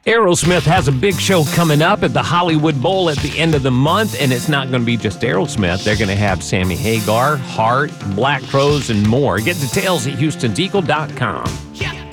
Aerosmith has a big show coming up at the Hollywood Bowl at the end of the month, and it's not going to be just Aerosmith. They're going to have Sammy Hagar, Heart, Black Crowes, and more. Get details at Houston'sEagle.com.